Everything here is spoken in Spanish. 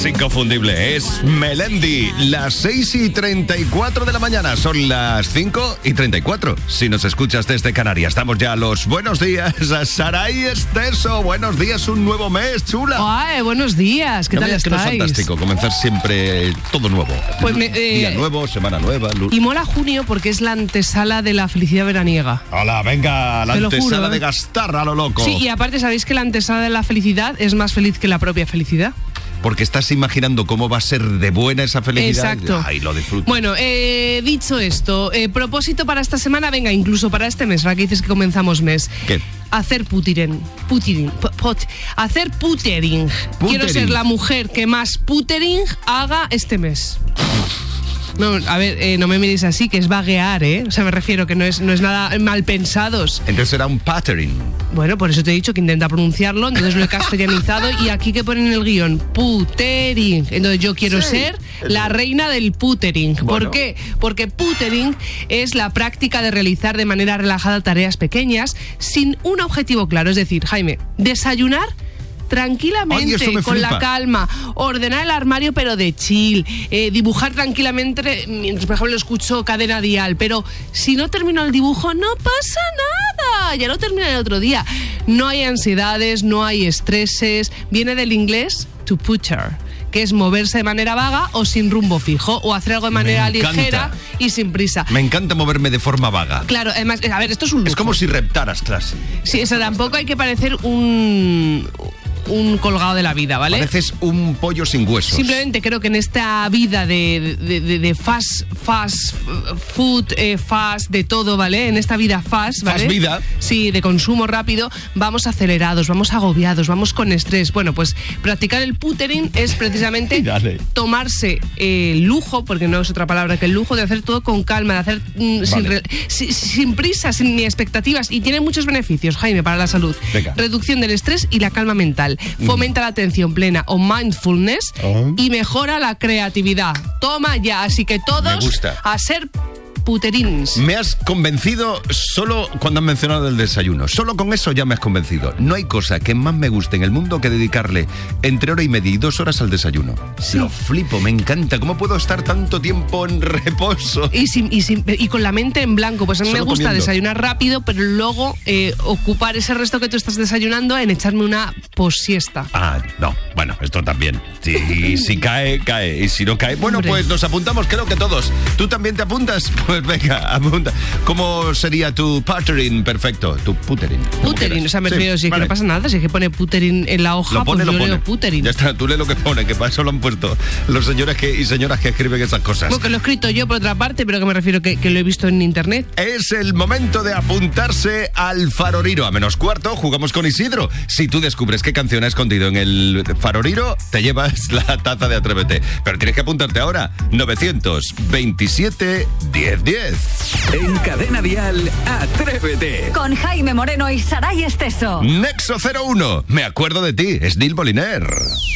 Es inconfundible, es Melendi. Las 6:34 de la mañana, son las 5:34. Si nos escuchas desde Canarias, estamos ya a los buenos días a Saray Esteso. Buenos días, un nuevo mes, chula. Ay, buenos días, ¿qué tal estáis? Que no es fantástico comenzar siempre todo nuevo. Pues día nuevo, semana nueva. Y mola junio porque es la antesala de la felicidad veraniega. Hola, venga, la antesala de gastar a lo loco. Sí, y aparte, ¿sabéis que la antesala de la felicidad es más feliz que la propia felicidad? Porque estás imaginando cómo va a ser de buena esa felicidad. Exacto. Ay, lo disfruto. Bueno, dicho esto, propósito para esta semana, venga, incluso para este mes, ¿verdad? Que dices que comenzamos mes. ¿Qué? Hacer putering. Hacer putering. Quiero ser la mujer que más putering haga este mes. No, a ver, no me miréis así, que es vaguear, ¿eh? O sea, me refiero que no es nada mal pensados. Entonces será un pattering. Bueno, por eso te he dicho que intenta pronunciarlo, entonces lo he castellanizado y aquí que ponen en el guión, putering. Entonces yo quiero ser la reina del putering. Bueno. ¿Por qué? Porque putering es la práctica de realizar de manera relajada tareas pequeñas sin un objetivo claro. Es decir, Jaime, desayunar tranquilamente, con la calma, ordenar el armario pero de chill, dibujar tranquilamente mientras por ejemplo escucho Cadena Dial, pero si no termino el dibujo no pasa nada, ya lo termino el otro día. No hay ansiedades, no hay estreses, viene del inglés to putter, que es moverse de manera vaga o sin rumbo fijo, o hacer algo de manera ligera y sin prisa. Me encanta moverme de forma vaga. Claro, además, a ver, esto es un lujo. Es como si reptaras clase. Sí, o sea, tampoco hay que parecer un colgado de la vida, ¿vale? Pareces un pollo sin huesos. Simplemente creo que en esta vida de fast food, fast de todo, ¿vale? En esta vida fast, ¿vale? Fast vida. Sí, de consumo rápido, vamos acelerados, vamos agobiados, vamos con estrés. Bueno, pues practicar el putering es precisamente tomarse el lujo, porque no es otra palabra que el lujo, de hacer todo con calma, de hacer sin prisa, sin ni expectativas, y tiene muchos beneficios, Jaime, para la salud. Venga. Reducción del estrés y la calma mental. Fomenta la atención plena o mindfulness y mejora la creatividad. Toma ya, así que todos a ser puterins. Me has convencido solo cuando has mencionado el desayuno. Solo con eso ya me has convencido. No hay cosa que más me guste en el mundo que dedicarle entre hora y media y 2 horas al desayuno. Sí. Lo flipo, me encanta. ¿Cómo puedo estar tanto tiempo en reposo? Y con la mente en blanco. Pues a mí me gusta desayunar rápido, pero luego ocupar ese resto que tú estás desayunando en echarme una posiesta. Ah, no. Bueno, esto también. Si cae, cae. Y si no cae, bueno, pues nos apuntamos, creo que todos. ¿Tú también te apuntas? Pues venga, apunta. ¿Cómo sería tu puttering perfecto? Tu puttering. Puttering, o sea, me refiero, si es que no pasa nada, si es que pone puttering en la hoja, pues yo leo puttering. Ya está, tú lee lo que pone, que para eso lo han puesto los señores y señoras que escriben esas cosas. Bueno, que lo he escrito yo por otra parte, pero que me refiero que lo he visto en internet. Es el momento de apuntarse al Faroriro. A -4 jugamos con Isidro. Si tú descubres qué canción ha escondido en el Faroriro, te llevas la taza de Atrévete. Pero tienes que apuntarte ahora. 927 1010. En Cadena Dial, Atrévete. Con Jaime Moreno y Saray Esteso. Nexo 01. Me acuerdo de ti. Es Neil Moliner.